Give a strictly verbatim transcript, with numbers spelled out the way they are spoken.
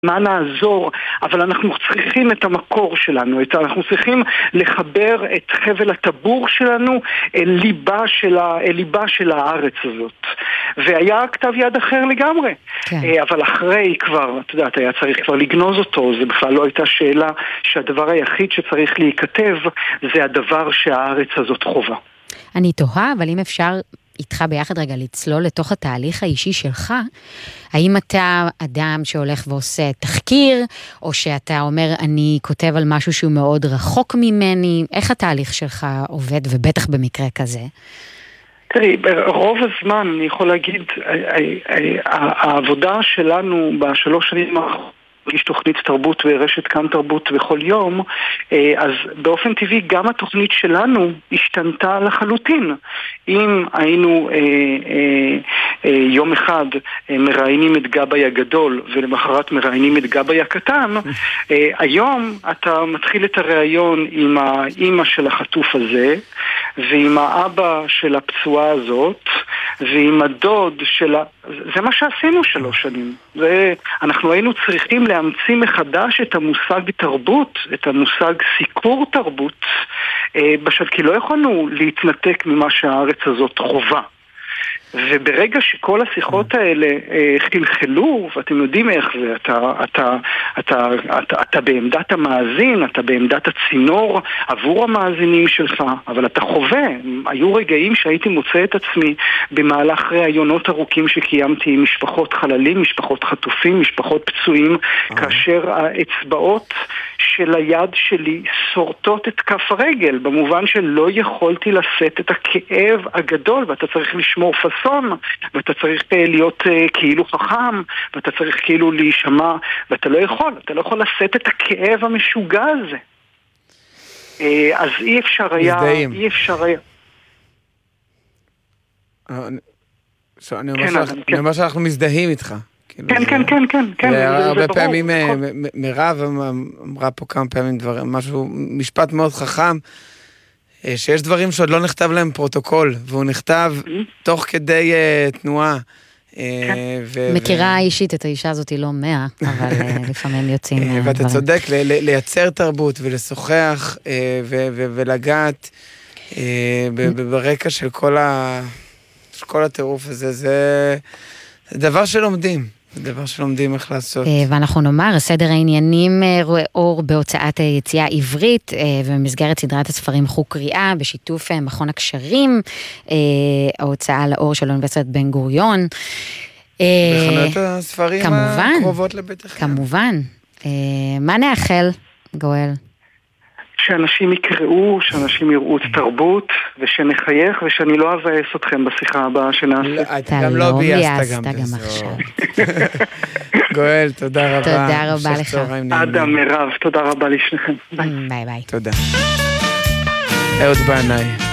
מה נעזור, אבל אנחנו צריכים את המקור שלנו, את, אנחנו צריכים לחבר את חבל הטבור שלנו אל ליבה של, ה, אל ליבה של הארץ הזאת. והיה כתב יד אחר לגמרי. כן. אבל אחרי כבר, אתה יודעת, היה צריך כבר לגנוז אותו, זה בכלל לא הייתה שאלה שהדבר היחיד שצריך להיכתב זה הדבר שהארץ הזאת חובה. אני תוהה, אבל אם אפשר איתך ביחד רגע לצלול לתוך התהליך האישי שלך, האם אתה אדם שהולך ועושה תחקיר, או שאתה אומר אני כותב על משהו שהוא מאוד רחוק ממני, איך התהליך שלך עובד, ובטח במקרה כזה? תראי, רוב הזמן אני יכול להגיד, העבודה שלנו בשלוש שנים האחרונות, יש תוכנית תרבות ורשת כאן תרבות בכל יום, אז באופן טבעי גם התוכנית שלנו השתנתה לחלוטין. אם היינו אה, אה, אה, יום אחד אה, מראיינים את גבאי הגדול ולמחרת מראיינים את גבאי הקטן, אה, היום אתה מתחיל את הראיון עם האמא של החטוף הזה ועם האבא של הפצועה הזאת ועם הדוד של ה... זה מה שעשינו שלוש שנים. זה... אנחנו היינו צריכים להמציא מחדש את המושג תרבות, את המושג סיקור תרבות, בשביל כי לא יכולנו להתנתק ממה שהארץ הזאת חובה. וברגע שכל השיחות האלה אה, חלחלו, ואתם יודעים איך זה, אתה, אתה, אתה, אתה, אתה בעמדת המאזין, אתה בעמדת הצינור עבור המאזינים שלך, אבל אתה חווה. היו רגעים שהייתי מוצא את עצמי במהלך ראיונות ארוכים שקיימתי עם משפחות חללים, משפחות חטופים, משפחות פצועים, כאשר האצבעות של היד שלי שורטות את כף הרגל, במובן שלא יכולתי לשאת את הכאב הגדול, ואתה צריך לשמור פסון, ואתה צריך להיות כאילו חכם, ואתה צריך כאילו להישמע, ואתה לא יכול, אתה לא יכול לשאת את הכאב המשוגע הזה. אז אי אפשר היה, מזדהים. אי אפשר היה. אני אומר שאנחנו מזדהים איתך. כן, כן, כן, כן, כן. הרבה פעמים, מירב אמרה פה כמה פעמים דברים, משהו, משפט מאוד חכם, שיש דברים שעוד לא נכתב להם פרוטוקול, והוא נכתב תוך כדי תנועה. מכירה אישית את האישה הזאת לא מאה, אבל לפעמים יוצאים דברים. ואתה צודק, לייצר תרבות ולשוחח ולגעת ברקע של כל הטירוף הזה, זה דבר שלומדים. זה דבר שלומדים איך לעשות. ואנחנו נאמר, סדר העניינים רואה אור בהוצאת היציאה העברית, ובמסגרת סדרת הספרים חוג קריאה, בשיתוף מכון הקשרים, ההוצאה לאור של אוניברסיטת בן גוריון. בחנויות הספרים הקרובות לבית החיים. כמובן. מה נאחל, גואל? שאנשים יקראו, שאנשים יראו את תרבות, ושנחייך, ושאני לא אבאס אתכם בשיחה הבאה שנעשה. אתה גם לא בייסת גם עכשיו. גואל, תודה רבה. תודה רבה לך. אדם, מירב, תודה רבה לשניכם. ביי ביי. תודה. אהוד בנאי.